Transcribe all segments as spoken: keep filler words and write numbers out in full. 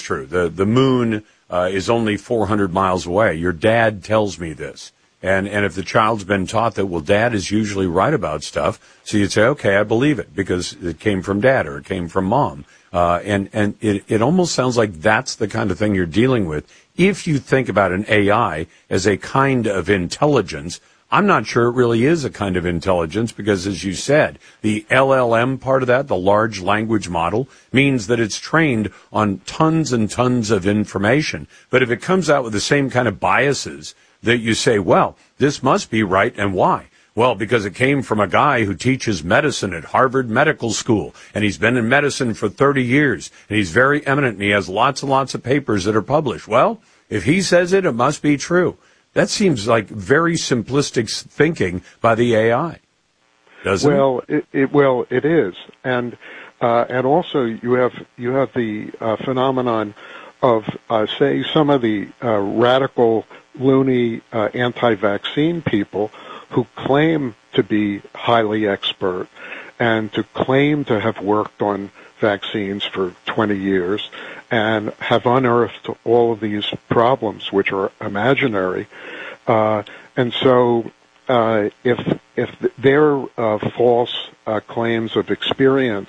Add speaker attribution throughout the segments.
Speaker 1: true. The the moon uh, is only four hundred miles away. Your dad tells me this. And and if the child's been taught that, well, dad is usually right about stuff, so you'd say, okay, I believe it because it came from dad or it came from mom. Uh, and and it, it almost sounds like that's the kind of thing you're dealing with. If you think about an A I as a kind of intelligence, I'm not sure it really is a kind of intelligence because, as you said, the L L M part of that, the large language model, means that it's trained on tons and tons of information. But if it comes out with the same kind of biases that you say, well, this must be right, and why? Well, because it came from a guy who teaches medicine at Harvard Medical School, and he's been in medicine for thirty years, and he's very eminent, and he has lots and lots of papers that are published. Well, if he says it, it must be true. That seems like very simplistic thinking by the A I, doesn't
Speaker 2: well,
Speaker 1: it?
Speaker 2: It, it? Well, it is, and uh, and also you have you have the uh, phenomenon of uh, say some of the uh, radical, loony, uh, anti-vaccine people who claim to be highly expert and to claim to have worked on vaccines for twenty years and have unearthed all of these problems which are imaginary. Uh, and so uh, if if their uh, false uh, claims of experience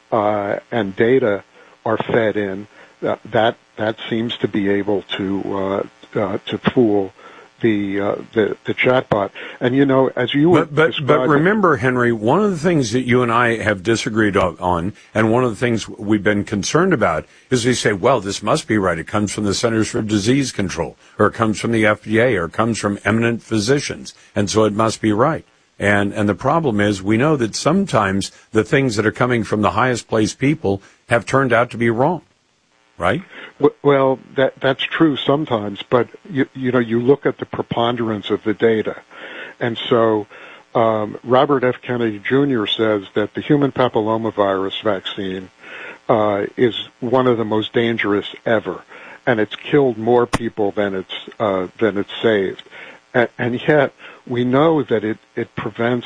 Speaker 2: uh, and data are fed in, that that, that seems to be able to uh, uh, to fool the uh, the the chatbot. And you know, as you
Speaker 1: but but, but remember, Henry, one of the things that you and I have disagreed on, and one of the things we've been concerned about, is we say, well, this must be right. It comes from the Centers for Disease Control, or it comes from the F D A, or it comes from eminent physicians, and so it must be right. And and the problem is, we know that sometimes the things that are coming from the highest placed people have turned out to be wrong, right?
Speaker 2: Well, that that's true sometimes, but you, you know, you look at the preponderance of the data, and so um, Robert F. Kennedy Junior says that the human papillomavirus vaccine uh, is one of the most dangerous ever, and it's killed more people than it's uh, than it's saved, and, and yet we know that it it prevents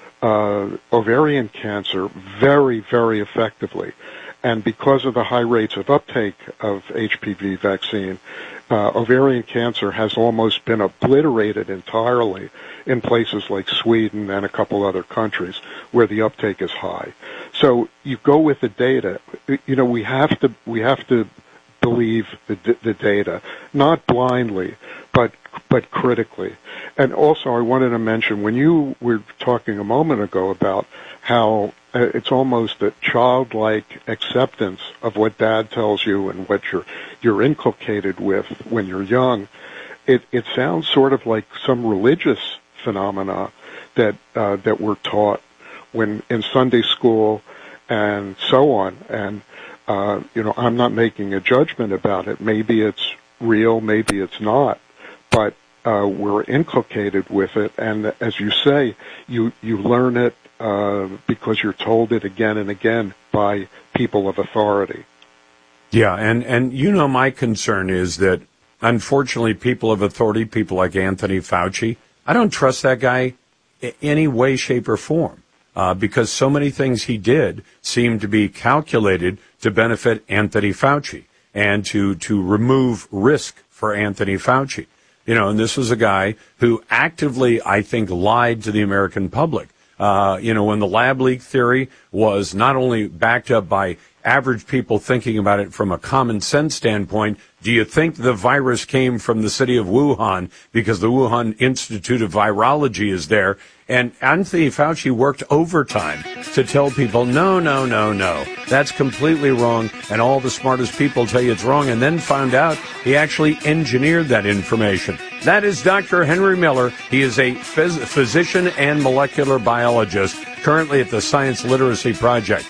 Speaker 2: uh, ovarian cancer very, very effectively. And because of the high rates of uptake of H P V vaccine, uh, ovarian cancer has almost been obliterated entirely in places like Sweden and a couple other countries where the uptake is high. So you go with the data. You know, we have to we have to believe the the data, not blindly, but but critically. And also, I wanted to mention, when you were talking a moment ago about how uh, it's almost a childlike acceptance of what dad tells you and what you're you're inculcated with when you're young, it it sounds sort of like some religious phenomena that uh, that we're taught when in Sunday school and so on. And uh, you know, I'm not making a judgment about it. Maybe it's real, maybe it's not, but uh, we're inculcated with it. And as you say, you you learn it uh, because you're told it again and again by people of authority.
Speaker 1: Yeah, and and you know, my concern is that unfortunately, people of authority, people like Anthony Fauci, I don't trust that guy in any way, shape, or form. Uh, because so many things he did seem to be calculated to benefit Anthony Fauci and to, to remove risk for Anthony Fauci. You know, and this was a guy who actively, I think, lied to the American public. Uh, you know, when the lab leak theory was not only backed up by average people thinking about it from a common sense standpoint, do you think the virus came from the city of Wuhan because the Wuhan Institute of Virology is there? And Anthony Fauci worked overtime to tell people, no, no, no, no, that's completely wrong, and all the smartest people tell you it's wrong, and then found out he actually engineered that information. That is Doctor Henry Miller. He is a phys- physician and molecular biologist, currently at the Science Literacy Project.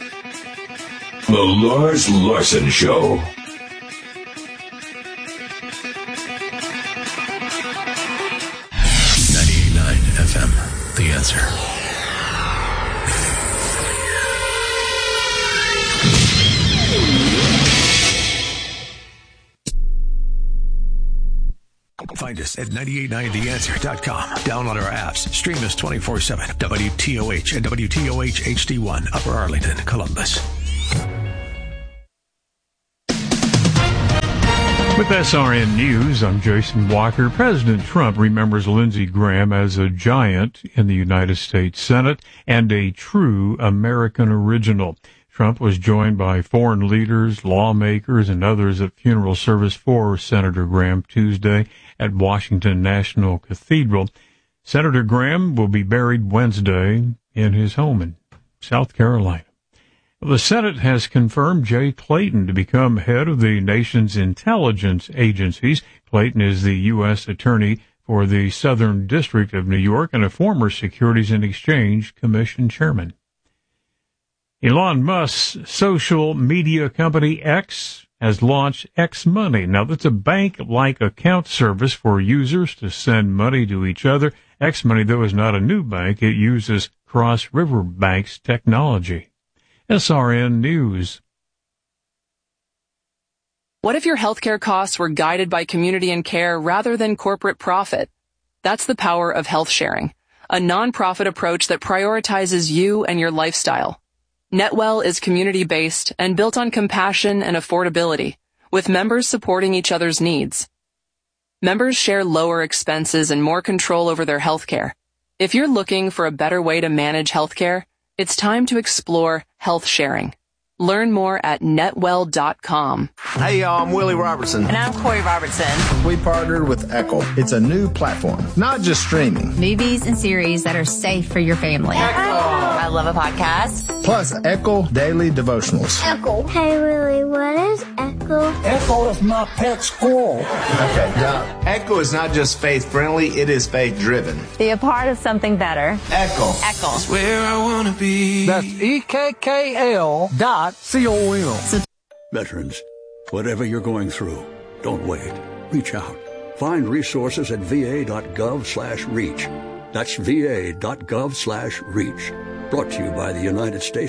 Speaker 3: The Lars Larson Show. ninety-eight point nine F M. The Answer. Find us at nine eight nine the answer dot com. Download our apps. Stream us twenty-four seven. W T O H and W T O H H D one, Upper Arlington, Columbus.
Speaker 4: With S R N News, I'm Jason Walker. President Trump remembers Lindsey Graham as a giant in the United States Senate and a true American original. Trump was joined by foreign leaders, lawmakers, and others at funeral service for Senator Graham Tuesday at Washington National Cathedral. Senator Graham will be buried Wednesday in his home in South Carolina. The Senate has confirmed Jay Clayton to become head of the nation's intelligence agencies. Clayton is the U S attorney for the Southern District of New York and a former Securities and Exchange Commission chairman. Elon Musk's social media company X has launched X Money. Now, that's a bank-like account service for users to send money to each other. X Money, though, is not a new bank. It uses Cross River Bank's technology. S R N News.
Speaker 5: What if your healthcare costs were guided by community and care rather than corporate profit? That's the power of health sharing, a nonprofit approach that prioritizes you and your lifestyle. NetWell is community-based and built on compassion and affordability, with members supporting each other's needs. Members share lower expenses and more control over their healthcare. If you're looking for a better way to manage healthcare, it's time to explore health sharing. Learn more at netwell dot com.
Speaker 6: Hey, y'all, I'm Willie Robertson.
Speaker 7: And I'm Corey Robertson.
Speaker 6: We partnered with Echo. It's a new platform, not just streaming.
Speaker 7: Movies and series that are safe for your family. Echo. I love a podcast.
Speaker 6: Plus, Echo Daily Devotionals.
Speaker 8: Echo. Hey, Willie, what is Echo?
Speaker 9: Echo is my pet squirrel.
Speaker 6: Okay, now, Echo is not just faith-friendly, it is faith-driven.
Speaker 10: Be a part of something better.
Speaker 6: Echo.
Speaker 7: Echo.
Speaker 9: That's where I want to be.
Speaker 11: That's E K K L dot C O M.
Speaker 12: Veterans, whatever you're going through, don't wait. Reach out. Find resources at va.gov slash reach. That's va.gov slash reach. Brought to you by the United States.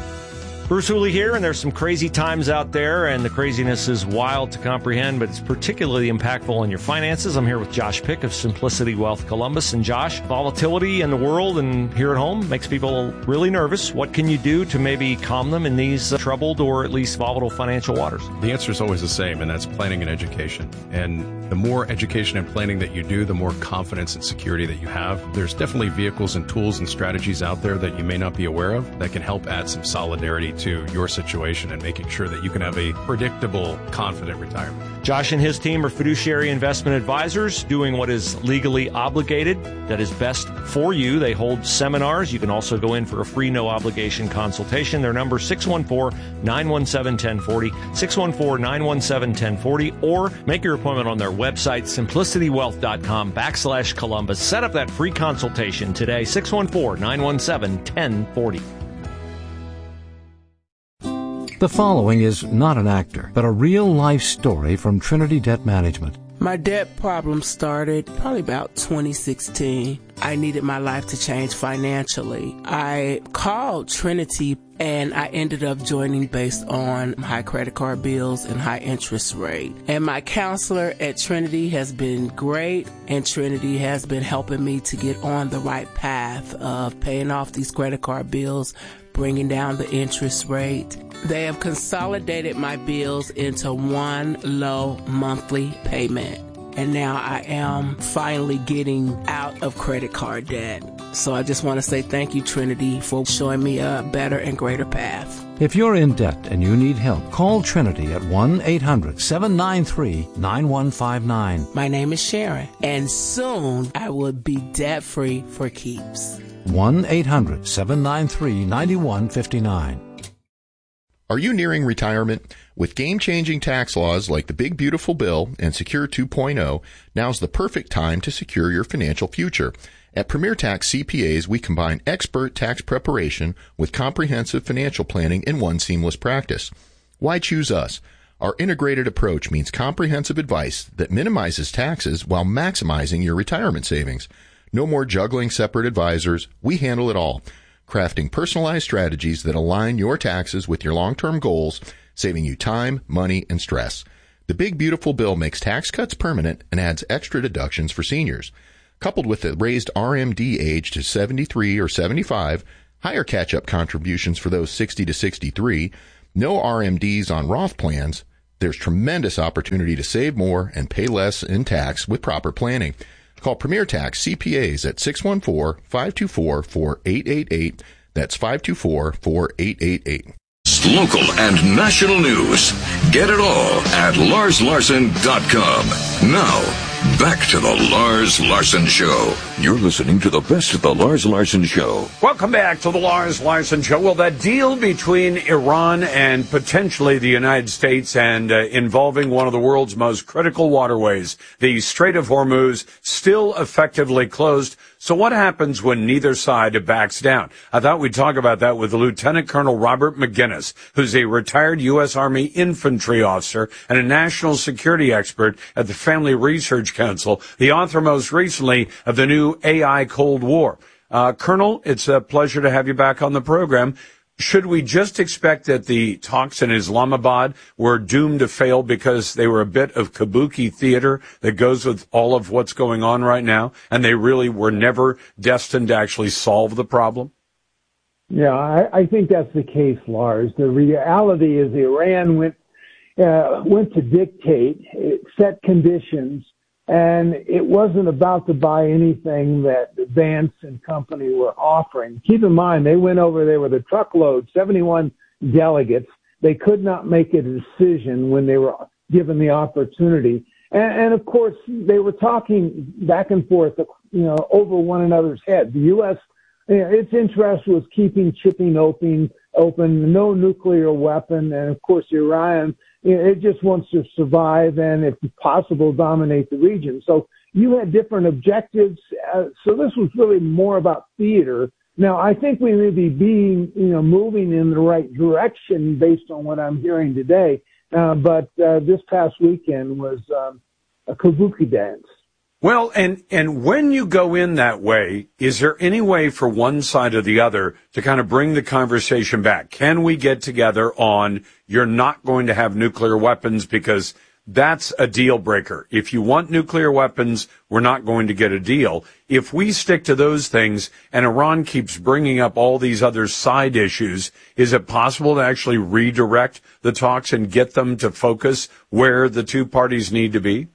Speaker 13: Bruce Hooley here, and there's some crazy times out there, and the craziness is wild to comprehend, but it's particularly impactful on your finances. I'm here with Josh Pick of Simplicity Wealth Columbus. And Josh, volatility in the world and here at home makes people really nervous. What can you do to maybe calm them in these uh, troubled or at least volatile financial waters?
Speaker 14: The answer is always the same, and that's planning and education. And the more education and planning that you do, the more confidence and security that you have. There's definitely vehicles and tools and strategies out there that you may not be aware of that can help add some solidarity to your situation and making sure that you can have a predictable, confident retirement.
Speaker 13: Josh and his team are fiduciary investment advisors doing what is legally obligated, that is best for you. They hold seminars. You can also go in for a free, no-obligation consultation. Their number is six one four, nine one seven, one zero four zero, six one four, nine one seven, one zero four zero, or make your appointment on their website, simplicitywealth.com backslash Columbus. Set up that free consultation today, six one four, nine one seven, one zero four zero.
Speaker 15: The following is not an actor, but a real-life story from Trinity Debt Management.
Speaker 16: My debt problem started probably about twenty sixteen. I needed my life to change financially. I called Trinity and I ended up joining based on high credit card bills and high interest rate. And my counselor at Trinity has been great, and Trinity has been helping me to get on the right path of paying off these credit card bills, bringing down the interest rate. They have consolidated my bills into one low monthly payment. And now I am finally getting out of credit card debt. So I just want to say thank you, Trinity, for showing me a better and greater path.
Speaker 15: If you're in debt and you need help, call Trinity at one eight hundred, seven nine three, nine one five nine.
Speaker 16: My name is Sharon, and soon I will be debt-free for keeps.
Speaker 15: one eight hundred, seven nine three, nine one five nine.
Speaker 17: Are you nearing retirement? With game-changing tax laws like the Big Beautiful Bill and Secure two point oh, now's the perfect time to secure your financial future. At Premier Tax C P As, we combine expert tax preparation with comprehensive financial planning in one seamless practice. Why choose us? Our integrated approach means comprehensive advice that minimizes taxes while maximizing your retirement savings. No more juggling separate advisors. We handle it all, crafting personalized strategies that align your taxes with your long-term goals, saving you time, money, and stress. The Big Beautiful Bill makes tax cuts permanent and adds extra deductions for seniors. Coupled with the raised R M D age to seventy-three or seventy-five, higher catch-up contributions for those sixty to sixty-three, no R M Ds on Roth plans, There's tremendous opportunity to save more and pay less in tax with proper planning. Call Premier Tax C P As at six one four, five two four, four eight eight eight. That's five two four, four eight eight eight.
Speaker 18: Local and national news. Get it all at Lars Larson dot com. Now, back to the Lars Larson Show. You're listening to the best of the Lars Larson Show.
Speaker 1: Welcome back to the Lars Larson Show. Well, that deal between Iran and potentially the United States and uh, involving one of the world's most critical waterways, the Strait of Hormuz, still effectively closed. So what happens when neither side backs down? I thought we'd talk about that with Lieutenant Colonel Robert McGinnis, who's a retired U S. Army infantry officer and a national security expert at the Family Research Council, the author most recently of the new A I Cold War. Uh, Colonel, it's a pleasure to have you back on the program. Should we just expect that the talks in Islamabad were doomed to fail because they were a bit of kabuki theater that goes with all of what's going on right now, and they really were never destined to actually solve the problem?
Speaker 19: Yeah, I, I think that's the case, Lars. The reality is Iran went uh, went to dictate, it set conditions, and it wasn't about to buy anything that Vance and company were offering. Keep in mind, they went over there with a truckload, seventy-one delegates. They could not make a decision when they were given the opportunity. And, and of course, they were talking back and forth, you know, over one another's head. The U S, you know, its interest was keeping shipping open, open, no nuclear weapon. And of course, Iran, it just wants to survive and, if possible, dominate the region. So you had different objectives. Uh, so this was really more about theater. Now, I think we may be being, you know, moving in the right direction based on what I'm hearing today. Uh, but uh, this past weekend was um, a kabuki dance.
Speaker 1: Well, and, and when you go in that way, is there any way for one side or the other to kind of bring the conversation back? Can we get together on you're not going to have nuclear weapons, because that's a deal breaker. If you want nuclear weapons, we're not going to get a deal. If we stick to those things and Iran keeps bringing up all these other side issues, is it possible to actually redirect the talks and get them to focus where the two parties need to be?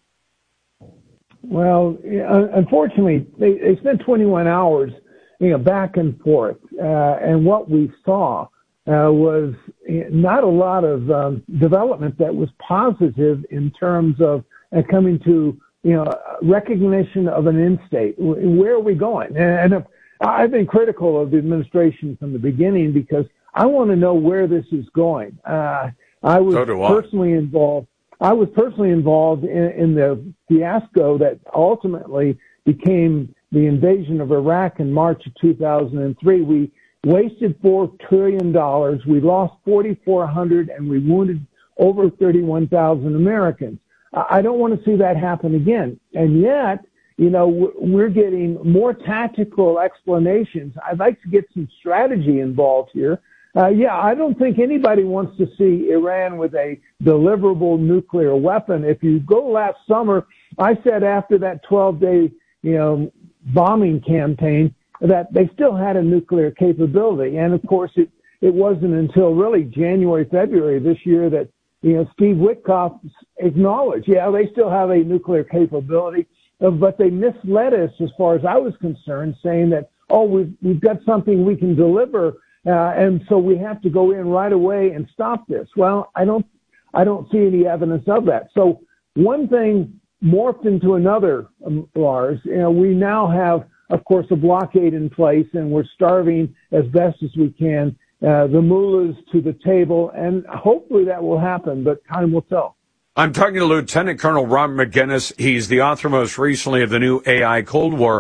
Speaker 19: Well, unfortunately, they, they spent twenty-one hours, you know, back and forth, uh, and what we saw uh, was not a lot of um, development that was positive in terms of uh, coming to, you know, recognition of an end state. Where are we going? And, and I've been critical of the administration from the beginning because I want to know where this is going. Uh, I was
Speaker 1: so do I.
Speaker 19: personally involved. I was personally involved in, in the fiasco that ultimately became the invasion of Iraq in March of two thousand three. We wasted four trillion dollars. We lost forty-four hundred and we wounded over thirty-one thousand Americans. I don't want to see that happen again. And yet, you know, we're getting more tactical explanations. I'd like to get some strategy involved here. Uh, yeah, I don't think anybody wants to see Iran with a deliverable nuclear weapon. If you go last summer, I said after that twelve-day, you know, bombing campaign that they still had a nuclear capability. And of course, it, it wasn't until really January, February this year that, you know, Steve Witkoff acknowledged, yeah, they still have a nuclear capability, uh, but they misled us as far as I was concerned, saying that, oh, we've, we've got something we can deliver. Uh, and so we have to go in right away and stop this. Well, I don't, I don't see any evidence of that. So one thing morphed into another, um, Lars. You know, we now have, of course, a blockade in place, and we're starving as best as we can uh, the mullahs to the table, and hopefully that will happen, but time will tell.
Speaker 1: I'm talking to Lieutenant Colonel Robert McGinnis. He's the author most recently of the new A I Cold War.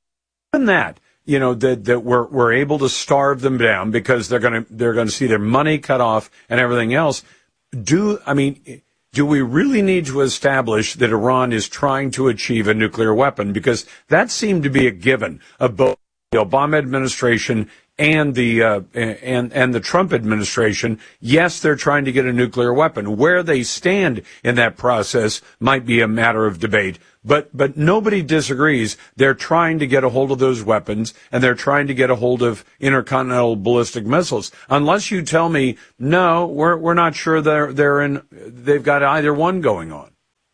Speaker 1: And that. You know, that, that we're, we're able to starve them down because they're going to, they're going to see their money cut off and everything else. Do, I mean, do we really need to establish that Iran is trying to achieve a nuclear weapon? Because that seemed to be a given of both the Obama administration and the uh, and and the Trump administration, yes, they're trying to get a nuclear weapon. Where they stand in that process might be a matter of debate, but but nobody disagrees. They're trying to get a hold of those weapons, and they're trying to get a hold of intercontinental ballistic missiles. Unless you tell me, no, we're we're not sure they're they're in. They've got either one going on.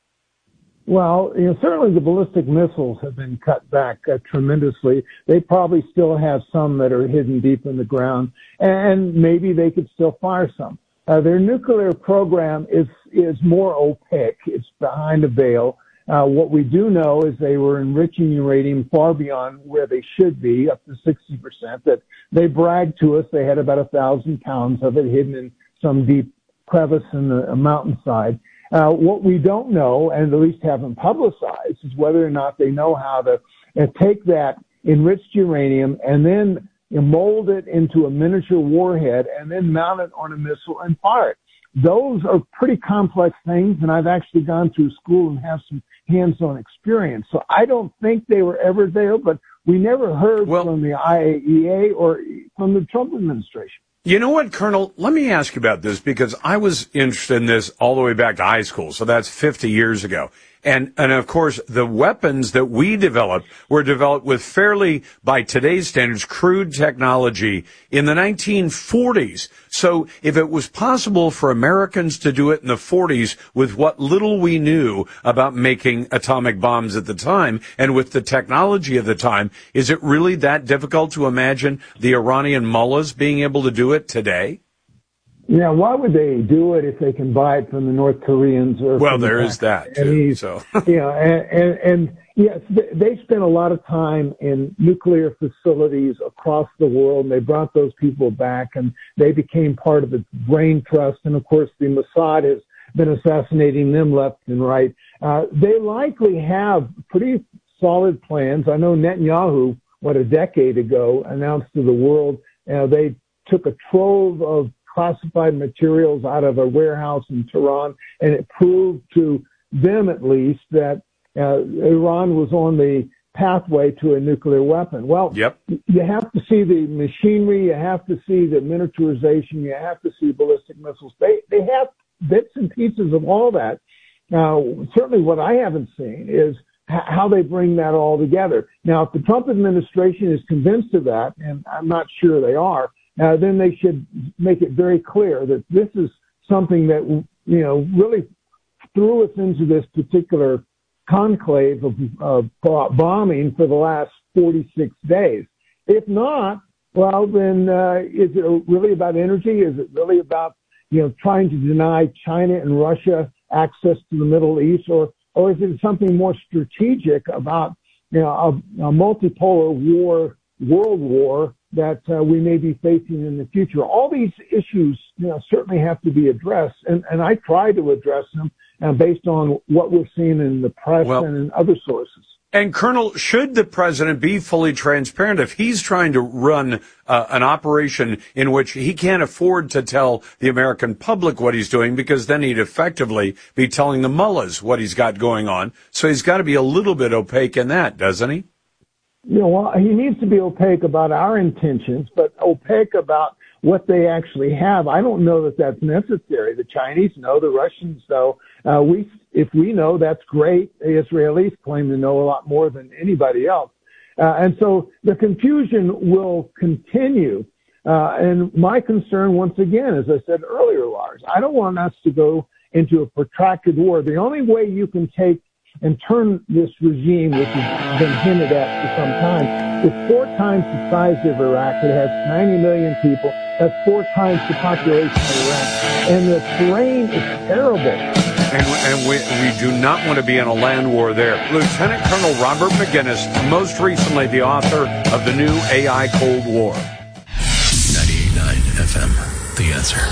Speaker 19: Well, you know, certainly the ballistic missiles have been cut back uh, tremendously. They probably still have some that are hidden deep in the ground, and maybe they could still fire some. Uh, their nuclear program is is more opaque. It's behind a veil. Uh, what we do know is they were enriching uranium far beyond where they should be, up to sixty percent. That they bragged to us they had about a thousand pounds of it hidden in some deep crevice in the mountainside. Uh, what we don't know, and at least haven't publicized, is whether or not they know how to uh, take that enriched uranium and then you know, mold it into a miniature warhead and then mount it on a missile and fire it. Those are pretty complex things, and I've actually gone through school and have some hands-on experience. So I don't think they were ever there, but we never heard well, from the I A E A or from the Trump administration.
Speaker 1: You know what, Colonel? Let me ask you about this, because I was interested in this all the way back to high school, so that's fifty years ago. And, and of course, the weapons that we developed were developed with fairly, by today's standards, crude technology in the nineteen forties. So if it was possible for Americans to do it in the forties with what little we knew about making atomic bombs at the time and with the technology of the time, is it really that difficult to imagine the Iranian mullahs being able to do it today?
Speaker 19: Yeah, why would they do it if they can buy it from the North Koreans? Or
Speaker 1: well, there is that too. So,
Speaker 19: you know, and, and, and yes, they spent a lot of time in nuclear facilities across the world, and they brought those people back, and they became part of the brain trust. And of course, the Mossad has been assassinating them left and right. Uh, they likely have pretty solid plans. I know Netanyahu, what, a decade ago, announced to the world uh, they took a trove of classified materials out of a warehouse in Tehran, and it proved to them at least that uh, Iran was on the pathway to a nuclear weapon. Well,
Speaker 1: yep.
Speaker 19: You have to see the machinery, you have to see the miniaturization, you have to see ballistic missiles. They they have bits and pieces of all that. Now, certainly what I haven't seen is h- how they bring that all together. Now, if the Trump administration is convinced of that, and I'm not sure they are, Uh, then they should make it very clear that this is something that, you know, really threw us into this particular conclave of, of bombing for the last forty-six days. If not, well, then uh, is it really about energy? Is it really about, you know, trying to deny China and Russia access to the Middle East? Or, or is it something more strategic about, you know, a, a multipolar war, world war, that uh, we may be facing in the future? All these issues, you know, certainly have to be addressed, and, and I try to address them uh, based on what we're seeing in the press well, and in other sources.
Speaker 1: And Colonel, should the president be fully transparent if he's trying to run uh, an operation in which he can't afford to tell the American public what he's doing, because then he'd effectively be telling the mullahs what he's got going on? So he's got to be a little bit opaque in that, doesn't he?
Speaker 19: You know, well, he needs to be opaque about our intentions, but opaque about what they actually have. I don't know that that's necessary. The Chinese know, the Russians know. Uh, we, if we know, that's great. The Israelis claim to know a lot more than anybody else. Uh, and so the confusion will continue. Uh, and my concern, once again, as I said earlier, Lars, I don't want us to go into a protracted war. The only way you can take and turn this regime, which has been hinted at for some time, is four times the size of Iraq. It has ninety million people. That's four times the population of Iraq. And the terrain is terrible.
Speaker 1: And, and we, we do not want to be in a land war there. Lieutenant Colonel Robert McGinnis, most recently the author of the new A I Cold War.
Speaker 3: ninety-eight point nine F M, The Answer.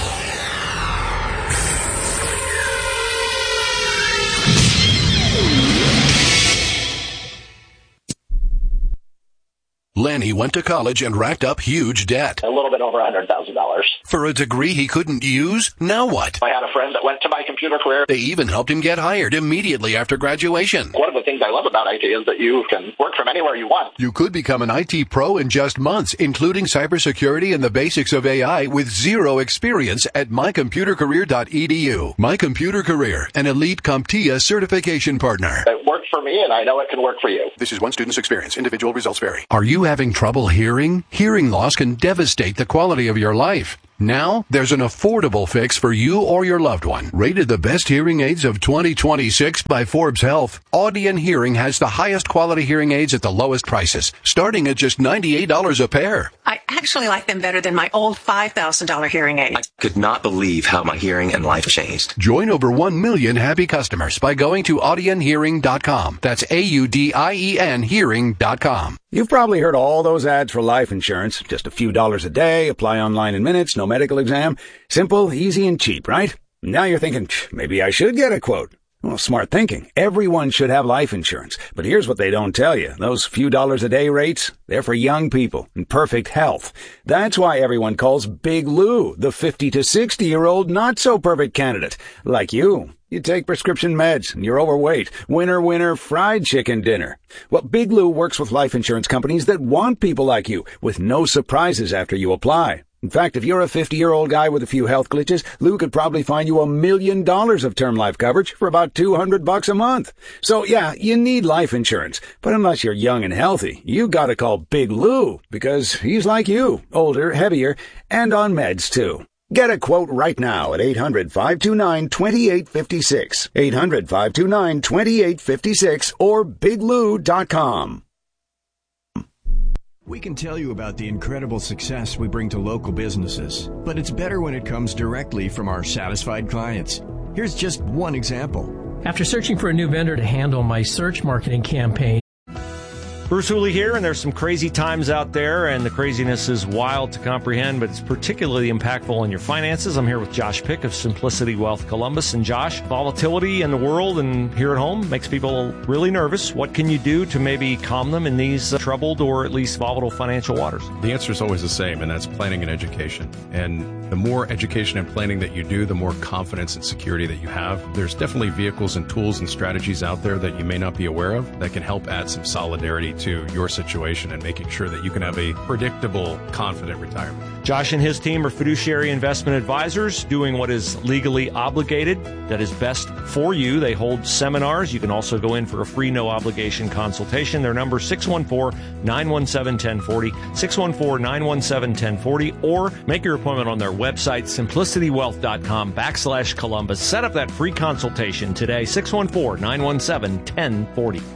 Speaker 3: Lenny went to college and racked up huge debt.
Speaker 20: A little bit over one hundred thousand dollars.
Speaker 3: For a degree he couldn't use? Now what?
Speaker 20: I had a friend that went to my computer career.
Speaker 3: They even helped him get hired immediately after graduation.
Speaker 20: One of the things things I love about I T is that you can work from anywhere you want.
Speaker 21: You could become an I T pro in just months, including cybersecurity and the basics of A I with zero experience at my computer career dot e d u. My Computer Career, an elite CompTIA certification partner.
Speaker 20: It worked for me, and I know it can work for you.
Speaker 21: This is one student's experience. Individual results vary. Are you having trouble hearing? Hearing loss can devastate the quality of your life. Now, there's an affordable fix for you or your loved one. Rated the best hearing aids of twenty twenty-six by Forbes Health, Audien Hearing has the highest quality hearing aids at the lowest prices, starting at just ninety-eight dollars a pair.
Speaker 22: I actually like them better than my old five thousand dollars hearing aid.
Speaker 23: I could not believe how my hearing and life changed.
Speaker 21: Join over one million happy customers by going to audien hearing dot com. That's A U D I E N hearing dot com.
Speaker 24: You've probably heard all those ads for life insurance. Just a few dollars a day, apply online in minutes, no medical exam. Simple, easy, and cheap, right? Now you're thinking, maybe I should get a quote. Well, smart thinking. Everyone should have life insurance. But here's what they don't tell you. Those few dollars a day rates, they're for young people in perfect health. That's why everyone calls Big Lou the fifty to sixty-year-old not-so-perfect candidate. Like you. You take prescription meds, and you're overweight. Winner, winner, fried chicken dinner. Well, Big Lou works with life insurance companies that want people like you, with no surprises after you apply. In fact, if you're a fifty-year-old guy with a few health glitches, Lou could probably find you a million dollars of term life coverage for about two hundred bucks a month. So, yeah, you need life insurance. But unless you're young and healthy, you gotta call Big Lou, because he's like you, older, heavier, and on meds, too. Get a quote right now at eight hundred, five two nine, two eight five six, eight hundred, five two nine, two eight five six, or big lou dot com.
Speaker 25: We can tell you about the incredible success we bring to local businesses, but it's better when it comes directly from our satisfied clients. Here's just one example.
Speaker 26: After searching for a new vendor to handle my search marketing campaign,
Speaker 13: Bruce Hooley here, and there's some crazy times out there, and the craziness is wild to comprehend, but it's particularly impactful on your finances. I'm here with Josh Pick of Simplicity Wealth Columbus. And Josh, volatility in the world and here at home makes people really nervous. What can you do to maybe calm them in these uh, troubled or at least volatile financial waters?
Speaker 14: The answer is always the same, and that's planning and education. And the more education and planning that you do, the more confidence and security that you have. There's definitely vehicles and tools and strategies out there that you may not be aware of that can help add some solidarity to your situation and making sure that you can have a predictable, confident retirement.
Speaker 13: Josh and his team are fiduciary investment advisors doing what is legally obligated, that is best for you. They hold seminars. You can also go in for a free, no-obligation consultation. Their number is six one four, nine one seven, one zero four zero, six one four, nine one seven, one zero four zero, or make your appointment on their website, simplicitywealth.com backslash Columbus. Set up that free consultation today, six one four, nine one seven, one zero four zero.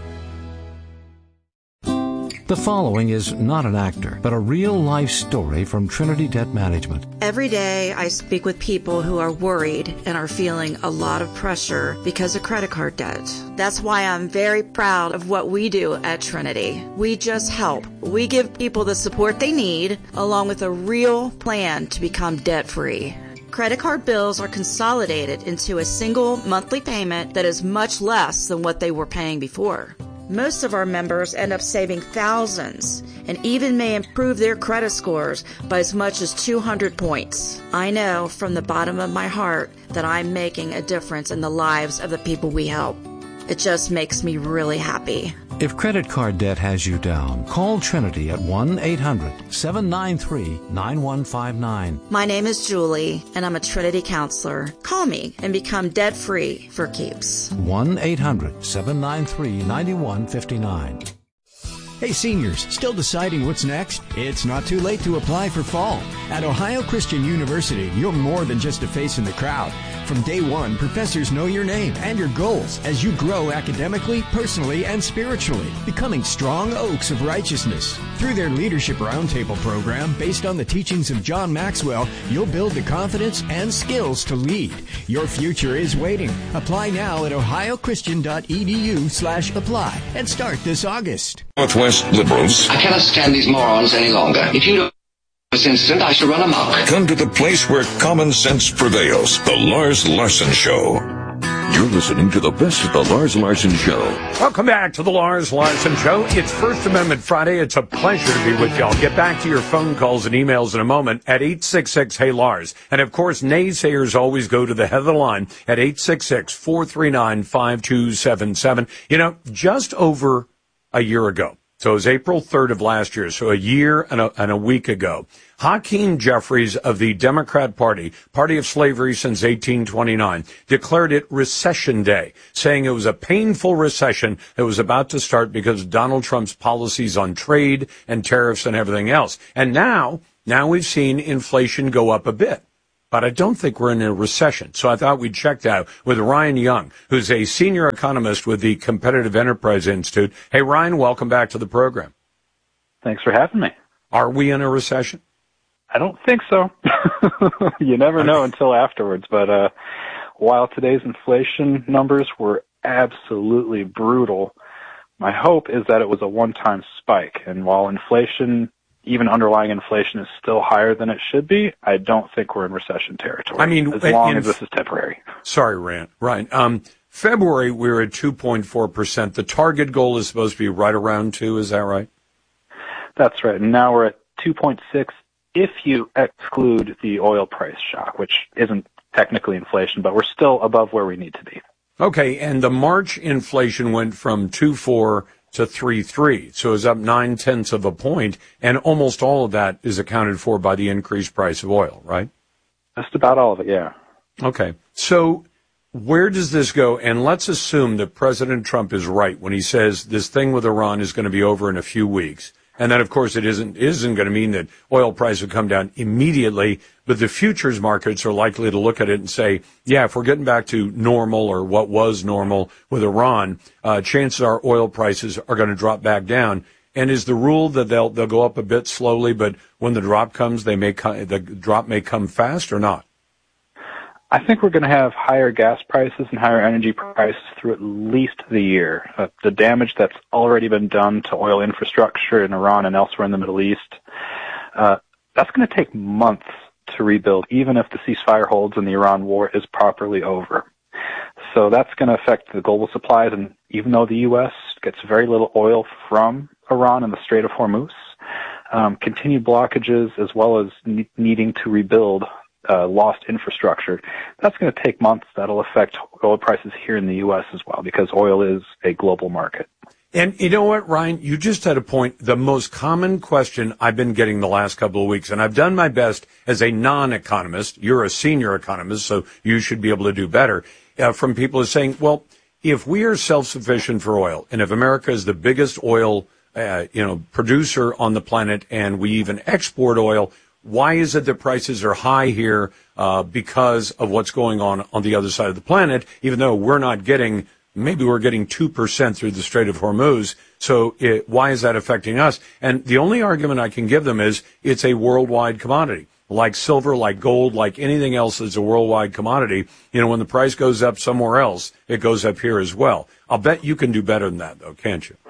Speaker 15: The following is not an actor, but a real-life story from Trinity Debt Management.
Speaker 27: Every day I speak with people who are worried and are feeling a lot of pressure because of credit card debt. That's why I'm very proud of what we do at Trinity. We just help. We give people the support they need, along with a real plan to become debt-free. Credit card bills are consolidated into a single monthly payment that is much less than what they were paying before. Most of our members end up saving thousands and even may improve their credit scores by as much as two hundred points. I know from the bottom of my heart that I'm making a difference in the lives of the people we help. It just makes me really happy.
Speaker 15: If credit card debt has you down, call Trinity at one eight hundred, seven nine three, nine one five nine.
Speaker 27: My name is Julie, and I'm a Trinity counselor. Call me and become debt-free for keeps.
Speaker 15: one eight hundred, seven nine three, nine one five nine.
Speaker 25: Hey seniors, still deciding what's next? It's not too late to apply for fall. At Ohio Christian University, you're more than just a face in the crowd. From day one, professors know your name and your goals as you grow academically, personally, and spiritually, becoming strong oaks of righteousness. Through their Leadership Roundtable program, based on the teachings of John Maxwell, you'll build the confidence and skills to lead. Your future is waiting. Apply now at ohiochristian.edu slash apply and start this August.
Speaker 18: Northwest liberals.
Speaker 28: I cannot stand these morons any longer. If you don't this instant, I shall run amok.
Speaker 18: Come to the place where common sense prevails. The Lars Larson Show. You're listening to the best of the Lars Larson Show.
Speaker 1: Welcome back to the Lars Larson Show. It's First Amendment Friday. It's a pleasure to be with you. I'll get back to your phone calls and emails in a moment at eight six six, hey Lars. And of course, naysayers always go to the head of the line at eight six six, four three nine, five two seven seven. You know, just over a year ago, so it was April third of last year, so a year and a, and a week ago, Hakeem Jeffries of the Democrat Party, party of slavery since eighteen twenty-nine, declared it Recession Day, saying it was a painful recession that was about to start because of Donald Trump's policies on trade and tariffs and everything else. And now, now we've seen inflation go up a bit. But I don't think we're in a recession. So I thought we'd check that with Ryan Young, who's a senior economist with the Competitive Enterprise Institute. Hey, Ryan, welcome back to the program.
Speaker 2: Thanks for having me.
Speaker 1: Are we in a recession?
Speaker 2: I don't think so. You never know until afterwards. But uh, while today's inflation numbers were absolutely brutal, my hope is that it was a one-time spike. And while inflation, even underlying inflation, is still higher than it should be, I don't think we're in recession territory. I mean, as long in, as this is temporary.
Speaker 1: Sorry, Ryan. Ryan. Um, February, we were at two point four percent. The target goal is supposed to be right around two. Is that right?
Speaker 2: That's right. And now we're at two point six if you exclude the oil price shock, which isn't technically inflation, but we're still above where we need to be.
Speaker 1: Okay. And the March inflation went from two point four to three point three. So it's up nine tenths of a point. And almost all of that is accounted for by the increased price of oil, right?
Speaker 2: Just about all of it, yeah.
Speaker 1: Okay. So where does this go? And let's assume that President Trump is right when he says this thing with Iran is going to be over in a few weeks. And then, of course, it isn't, isn't going to mean that oil price would come down immediately, but the futures markets are likely to look at it and say, yeah, if we're getting back to normal or what was normal with Iran, uh, chances are oil prices are going to drop back down. And is the rule that they'll, they'll go up a bit slowly, but when the drop comes, they may co- the drop may come fast or not?
Speaker 2: I think we're going to have higher gas prices and higher energy prices through at least the year. Uh, the damage that's already been done to oil infrastructure in Iran and elsewhere in the Middle East, uh, that's going to take months to rebuild, even if the ceasefire holds and the Iran war is properly over. So that's going to affect the global supplies, and even though the U S gets very little oil from Iran and the Strait of Hormuz, um, continued blockages as well as ne- needing to rebuild Uh, lost infrastructure, that's going to take months. That'll affect oil prices here in the U S as well, because oil is a global market.
Speaker 1: And you know what, Ryan? You just had a point. The most common question I've been getting the last couple of weeks, and I've done my best as a non-economist. You're a senior economist, so you should be able to do better. Uh, from people is saying, well, if we are self-sufficient for oil, and if America is the biggest oil, uh, you know, producer on the planet, and we even export oil, why is it that prices are high here uh, because of what's going on on the other side of the planet, even though we're not getting, maybe we're getting two percent through the Strait of Hormuz. So it, why is that affecting us? And the only argument I can give them is it's a worldwide commodity. Like silver, like gold, like anything else that's a worldwide commodity. You know, when the price goes up somewhere else, it goes up here as well. I'll bet you can do better than that, though, can't you?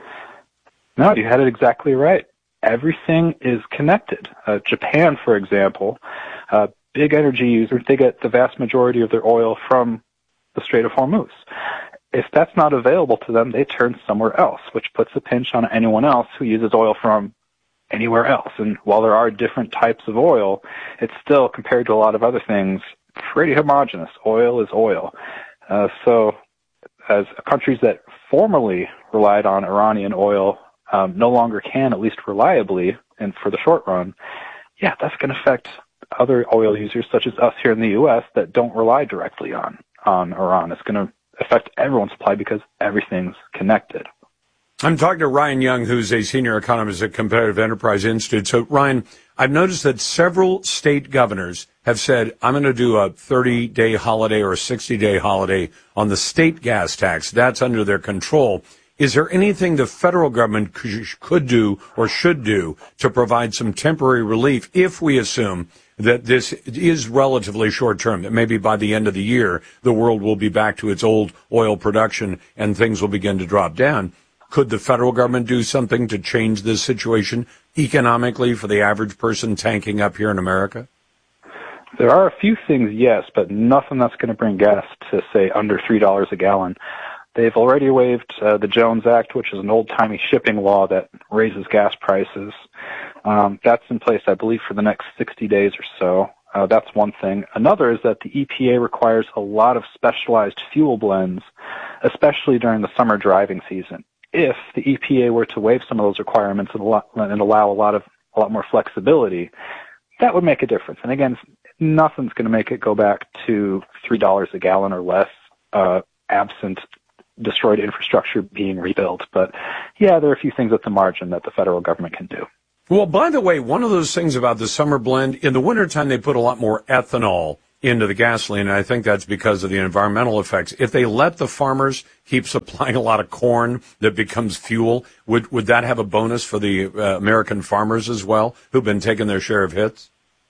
Speaker 2: No, you had it exactly right. Everything is connected. Uh, Japan, for example, uh, big energy users, they get the vast majority of their oil from the Strait of Hormuz. If that's not available to them, they turn somewhere else, which puts a pinch on anyone else who uses oil from anywhere else. And while there are different types of oil, it's still, compared to a lot of other things, pretty homogenous. Oil is oil. Uh, so as countries that formerly relied on Iranian oil Um, no longer can, at least reliably, and for the short run, yeah, that's going to affect other oil users, such as us here in the U S, that don't rely directly on, on Iran. It's going to affect everyone's supply because everything's connected.
Speaker 1: I'm talking to Ryan Young, who's a senior economist at Competitive Enterprise Institute. So, Ryan, I've noticed that several state governors have said, I'm going to do a thirty-day holiday or a sixty-day holiday on the state gas tax. That's under their control. Is there anything the federal government could do or should do to provide some temporary relief if we assume that this is relatively short term, that maybe by the end of the year the world will be back to its old oil production and things will begin to drop down? Could the federal government do something to change this situation economically for the average person tanking up here in America?
Speaker 2: There are a few things, yes, but nothing that's going to bring gas to, say, under three dollars a gallon. They've already waived uh, the Jones Act, which is an old-timey shipping law that raises gas prices. Um, that's in place, I believe, for the next sixty days or so. Uh, that's one thing. Another is that the E P A requires a lot of specialized fuel blends, especially during the summer driving season. If the E P A were to waive some of those requirements and allow, and allow a lot of a lot more flexibility, that would make a difference. And again, nothing's going to make it go back to three dollars a gallon or less, uh, absent destroyed infrastructure being rebuilt. But yeah, there are a few things at the margin that the federal government can do.
Speaker 1: Well, by the way, one of those things about the summer blend, in the wintertime, they put a lot more ethanol into the gasoline, and I think that's because of the environmental effects. If they let the farmers keep supplying a lot of corn that becomes fuel, would would that have a bonus for the uh, American farmers as well, who've been taking their share of hits?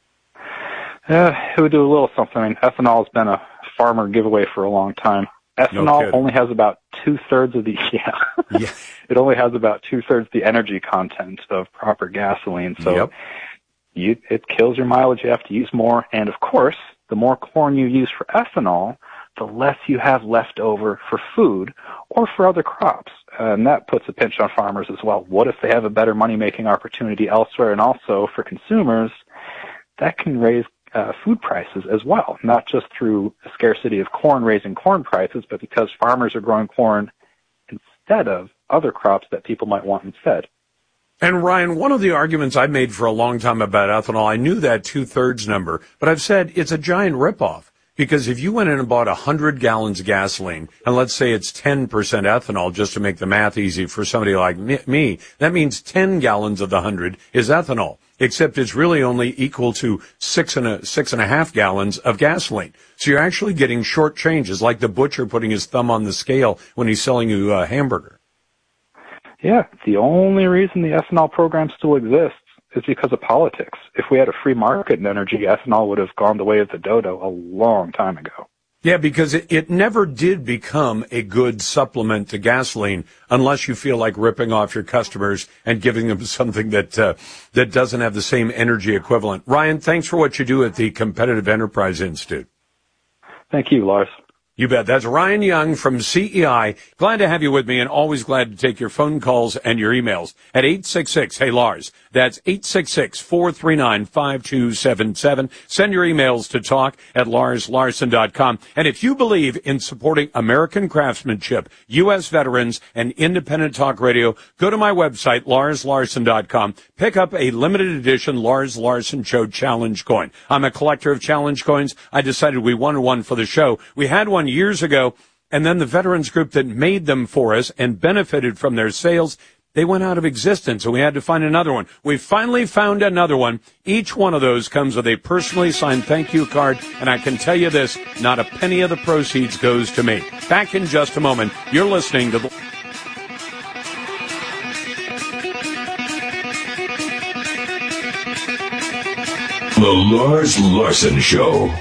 Speaker 2: Uh, it would do a little something. I mean, ethanol has been a farmer giveaway for a long time. Ethanol
Speaker 1: No
Speaker 2: only has about two-thirds of the, yeah,
Speaker 1: yeah.
Speaker 2: it only has about two-thirds the energy content of proper gasoline. So
Speaker 1: Yep.
Speaker 2: you, it kills your mileage. You have to use more. And of course, the more corn you use for ethanol, the less you have left over for food or for other crops. And that puts a pinch on farmers as well. What if they have a better money-making opportunity elsewhere? And also for consumers, that can raise Uh, food prices as well, not just through a scarcity of corn raising corn prices, but because farmers are growing corn instead of other crops that people might want instead.
Speaker 1: And Ryan, one of the arguments I made for a long time about ethanol, I knew that two-thirds number, but I've said it's a giant ripoff. Because if you went in and bought one hundred gallons of gasoline, and let's say it's ten percent ethanol, just to make the math easy for somebody like me, that means ten gallons of the one hundred is ethanol. Except it's really only equal to six and a, six and a half gallons of gasoline. So you're actually getting short changes, like the butcher putting his thumb on the scale when he's selling you a hamburger.
Speaker 2: Yeah, the only reason the ethanol program still exists is because of politics. If we had a free market in energy, ethanol would have gone the way of the dodo a long time ago.
Speaker 1: Yeah, because it, it never did become a good supplement to gasoline unless you feel like ripping off your customers and giving them something that uh, that doesn't have the same energy equivalent. Ryan, thanks for what you do at the Competitive Enterprise Institute.
Speaker 2: Thank you, Lars.
Speaker 1: You bet. That's Ryan Young from C E I. Glad to have you with me, and always glad to take your phone calls and your emails at eight six six, hey Lars. That's eight six six, four three nine, five two seven seven. Send your emails to talk at lars larson dot com. And if you believe in supporting American craftsmanship, U S veterans, and independent talk radio, go to my website, lars larson dot com. Pick up a limited edition Lars Larson Show Challenge coin. I'm a collector of challenge coins. I decided we wanted one for the show. We had one years ago, and then the veterans group that made them for us and benefited from their sales, they went out of existence, and we had to find another one. We finally found another one. Each one of those comes with a personally signed thank you card, and I can tell you this, not a penny of the proceeds goes to me. Back in just a moment. You're listening to the...
Speaker 18: The Lars Larson Show.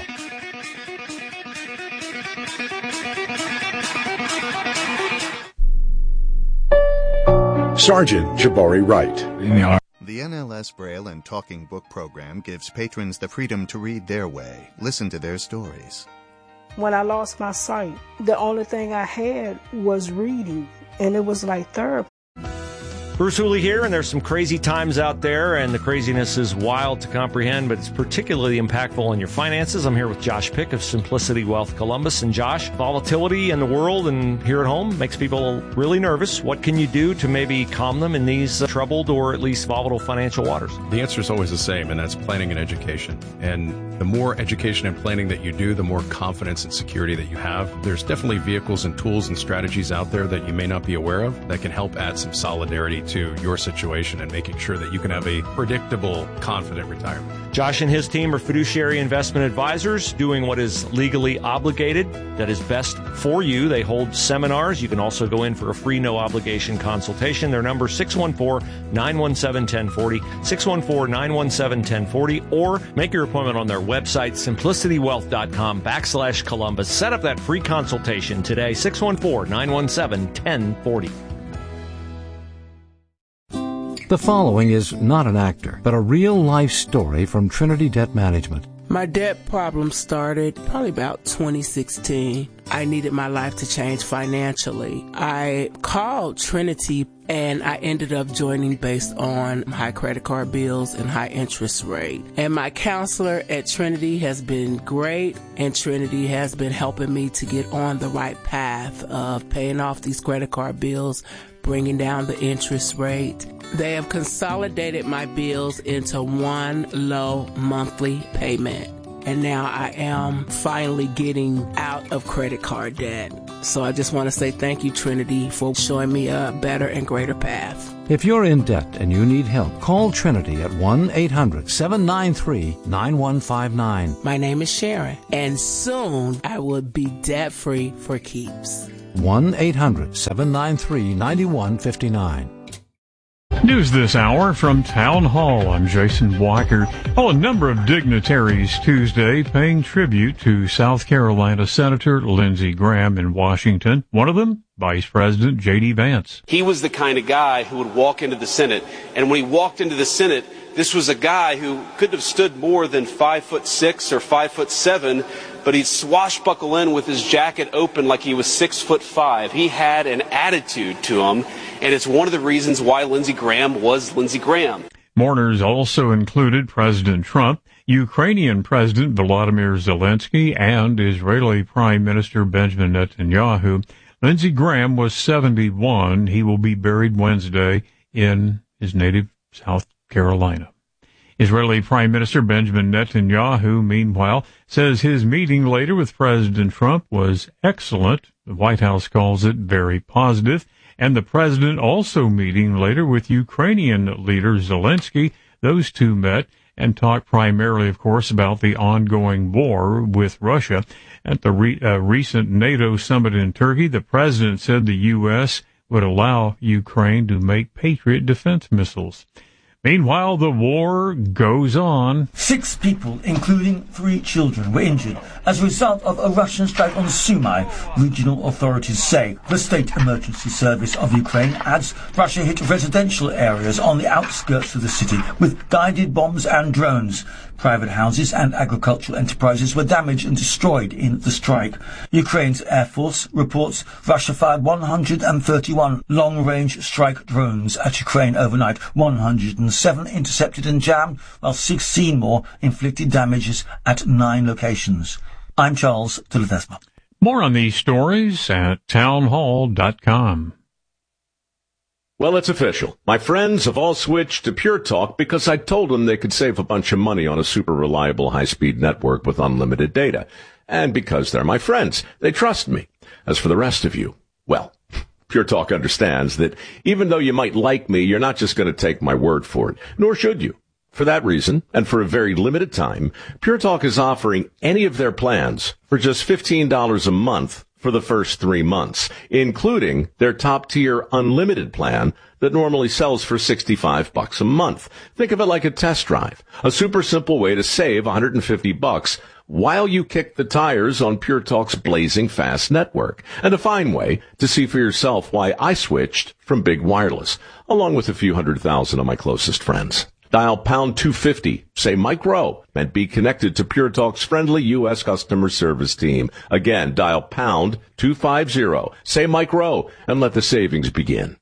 Speaker 4: Sergeant Jabari Wright.
Speaker 5: The N L S Braille and Talking Book program gives patrons the freedom to read their way, listen to their stories.
Speaker 6: When I lost my sight, the only thing I had was reading, and it was like therapy.
Speaker 13: Bruce Hooley here, and there's some crazy times out there, and the craziness is wild to comprehend, but it's particularly impactful on your finances. I'm here with Josh Pick of Simplicity Wealth Columbus. And Josh, volatility in the world and here at home makes people really nervous. What can you do to maybe calm them in these uh, troubled or at least volatile financial waters?
Speaker 14: The answer is always the same, and that's planning and education. And the more education and planning that you do, the more confidence and security that you have. There's definitely vehicles and tools and strategies out there that you may not be aware of that can help add some solidarity to your situation and making sure that you can have a predictable, confident retirement.
Speaker 13: Josh and his team are fiduciary investment advisors doing what is legally obligated, that is best for you. They hold seminars. You can also go in for a free, no-obligation consultation. Their number is six one four, nine one seven, one zero four zero, six one four, nine one seven, one zero four zero, or make your appointment on their website, simplicitywealth.com backslash Columbus. Set up that free consultation today, six one four, nine one seven, one zero four zero.
Speaker 15: The following is not an actor, but a real-life story from Trinity Debt Management.
Speaker 4: My debt problem started probably about twenty sixteen. I needed my life to change financially. I called Trinity and I ended up joining based on high credit card bills and high interest rate. And my counselor at Trinity has been great, and Trinity has been helping me to get on the right path of paying off these credit card bills, bringing down the interest rate. They have consolidated my bills into one low monthly payment. And now I am finally getting out of credit card debt. So I just want to say thank you, Trinity, for showing me a better and greater path.
Speaker 15: If you're in debt and you need help, call Trinity at one eight hundred seven nine three nine one five nine.
Speaker 4: My name is Sharon, and soon I will be debt-free for keeps.
Speaker 15: one eight hundred seven nine three nine one five nine.
Speaker 7: News this hour from Town Hall. I'm Jason Walker. Oh, a number of dignitaries Tuesday paying tribute to South Carolina Senator Lindsey Graham in Washington. One of them, Vice President J D Vance.
Speaker 8: He was the kind of guy who would walk into the Senate, and when he walked into the Senate, this was a guy who couldn't have stood more than five foot six or five foot seven, but he'd swashbuckle in with his jacket open like he was six foot five. He had an attitude to him, and it's one of the reasons why Lindsey Graham was Lindsey Graham.
Speaker 7: Mourners also included President Trump, Ukrainian President Volodymyr Zelensky, and Israeli Prime Minister Benjamin Netanyahu. Lindsey Graham was seventy-one. He will be buried Wednesday in his native South Carolina. Israeli Prime Minister Benjamin Netanyahu, meanwhile, says his meeting later with President Trump was excellent. The White House calls it very positive. And the president also meeting later with Ukrainian leader Zelensky. Those two met and talked primarily, of course, about the ongoing war with Russia. At the re- uh, recent NATO summit in Turkey, the president said the U S would allow Ukraine to make Patriot defense missiles. Meanwhile, the war goes on.
Speaker 9: Six people, including three children, were injured as a result of a Russian strike on Sumy, regional authorities say. The State Emergency Service of Ukraine adds Russia hit residential areas on the outskirts of the city with guided bombs and drones. Private houses and agricultural enterprises were damaged and destroyed in the strike. Ukraine's Air Force reports Russia fired one hundred thirty-one long-range strike drones at Ukraine overnight. one hundred seven intercepted and jammed, while sixteen more inflicted damages at nine locations. I'm Charles de Ledesma.
Speaker 7: More on these stories at townhall dot com.
Speaker 10: Well, it's official. My friends have all switched to Pure Talk because I told them they could save a bunch of money on a super reliable high-speed network with unlimited data. And because they're my friends, they trust me. As for the rest of you, well, Pure Talk understands that even though you might like me, you're not just going to take my word for it, nor should you. For that reason, and for a very limited time, Pure Talk is offering any of their plans for just fifteen dollars a month for the first three months, including their top-tier unlimited plan that normally sells for sixty-five bucks a month. Think of it like a test drive, a super simple way to save one hundred fifty bucks while you kick the tires on Pure Talk's blazing fast network, and a fine way to see for yourself why I switched from big wireless, along with a few hundred thousand of my closest friends. Dial pound two fifty, say Mike Rowe, and be connected to Pure Talk's friendly U S customer service team. Again, dial pound two fifty, say Mike Rowe, and let the savings begin.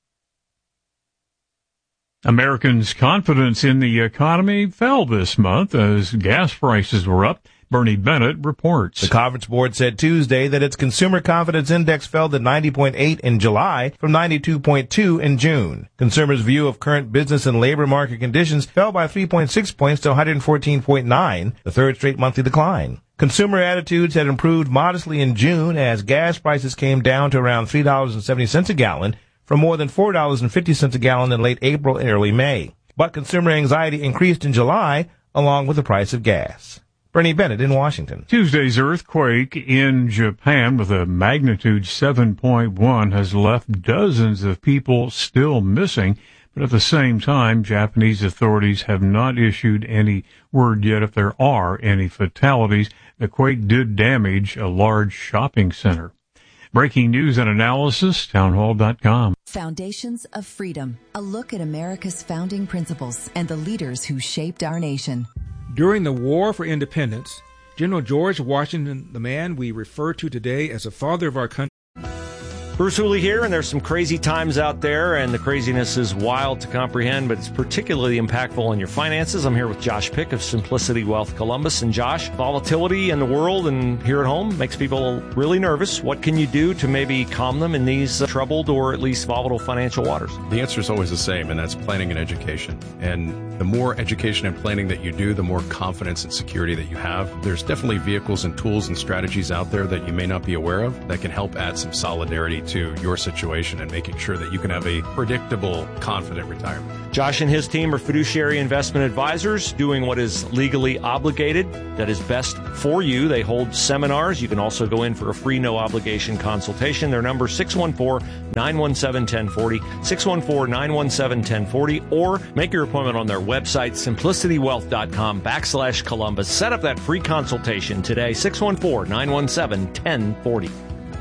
Speaker 7: Americans' confidence in the economy fell this month as gas prices were up. Bernie Bennett reports.
Speaker 11: The Conference Board said Tuesday that its Consumer Confidence Index fell to ninety point eight in July from ninety-two point two in June. Consumers' view of current business and labor market conditions fell by three point six points to one hundred fourteen point nine, the third straight monthly decline. Consumer attitudes had improved modestly in June as gas prices came down to around three dollars and seventy cents a gallon from more than four dollars and fifty cents a gallon in late April and early May. But consumer anxiety increased in July along with the price of gas. Bernie Bennett in Washington.
Speaker 7: Tuesday's earthquake in Japan with a magnitude seven point one has left dozens of people still missing, but at the same time, Japanese authorities have not issued any word yet if there are any fatalities. The quake did damage a large shopping center. Breaking news and analysis, townhall dot com.
Speaker 12: Foundations of Freedom, a look at America's founding principles and the leaders who shaped our nation.
Speaker 3: During the War for Independence, General George Washington, the man we refer to today as the father of our country.
Speaker 13: Bruce Hooley here, and there's some crazy times out there, and the craziness is wild to comprehend, but it's particularly impactful on your finances. I'm here with Josh Pick of Simplicity Wealth Columbus. And Josh, volatility in the world and here at home makes people really nervous. What can you do to maybe calm them in these uh, troubled or at least volatile financial waters?
Speaker 14: The answer is always the same, and that's planning and education. And the more education and planning that you do, the more confidence and security that you have. There's definitely vehicles and tools and strategies out there that you may not be aware of that can help add some solidarity to your situation and making sure that you can have a predictable, confident retirement.
Speaker 13: Josh and his team are fiduciary investment advisors doing what is legally obligated, that is best for you. They hold seminars. You can also go in for a free, no-obligation consultation. Their number is six one four, nine one seven, one zero four zero, six one four, nine one seven, one zero four zero, or make your appointment on their website, simplicitywealth.com backslash Columbus. Set up that free consultation today, six one four, nine one seven, one zero four zero.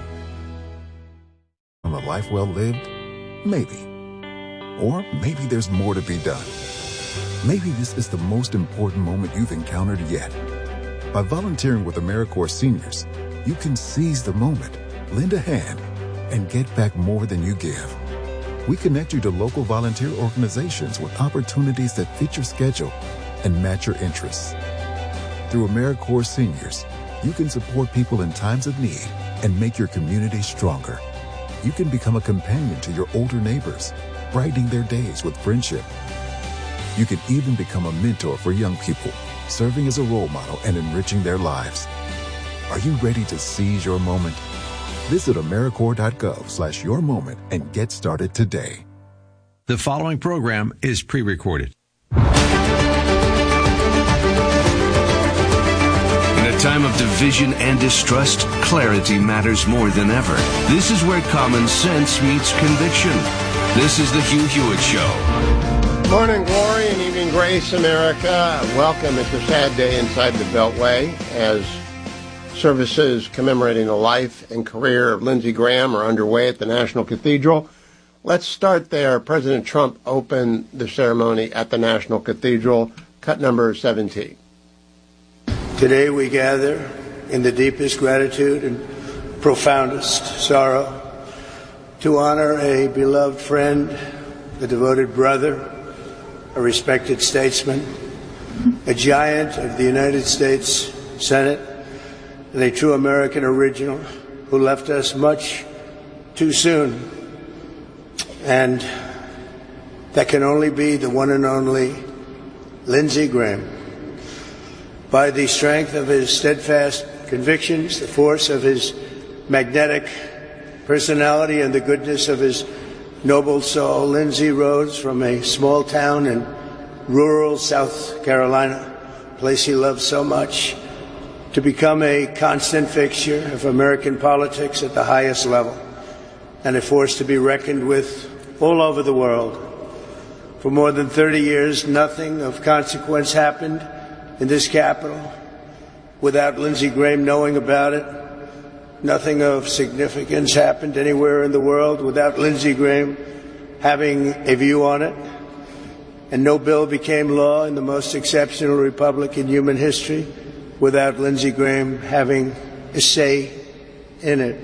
Speaker 12: A life well lived? Maybe. Or maybe there's more to be done. Maybe this is the most important moment you've encountered yet. By volunteering with AmeriCorps Seniors, you can seize the moment, lend a hand, and get back more than you give. We connect you to local volunteer organizations with opportunities that fit your schedule and match your interests. Through AmeriCorps Seniors, you can support people in times of need and make your community stronger. You can become a companion to your older neighbors, brightening their days with friendship. You can even become a mentor for young people, serving as a role model and enriching their lives. Are you ready to seize your moment? Visit AmeriCorps.gov slash your moment and get started today.
Speaker 16: The following program is pre-recorded.
Speaker 17: In a time of division and distrust, clarity matters more than ever. This is where common sense meets conviction. This is the Hugh Hewitt Show.
Speaker 19: Morning glory and evening grace, America. Welcome. It's a sad day inside the Beltway as services commemorating the life and career of Lindsey Graham are underway at the National Cathedral. Let's start there. President Trump opened the ceremony at the National Cathedral. Cut number seventeen.
Speaker 20: Today we gather in the deepest gratitude and profoundest sorrow to honor a beloved friend, a devoted brother, a respected statesman, a giant of the United States Senate, and a true American original who left us much too soon. And that can only be the one and only Lindsey Graham. By the strength of his steadfast convictions, the force of his magnetic personality, and the goodness of his noble soul, Lindsey rose from a small town in rural South Carolina, a place he loved so much, to become a constant fixture of American politics at the highest level, and a force to be reckoned with all over the world. For more than thirty years, nothing of consequence happened in this capital without Lindsey Graham knowing about it. Nothing of significance happened anywhere in the world without Lindsey Graham having a view on it. And no bill became law in the most exceptional republic in human history without Lindsey Graham having a say in it.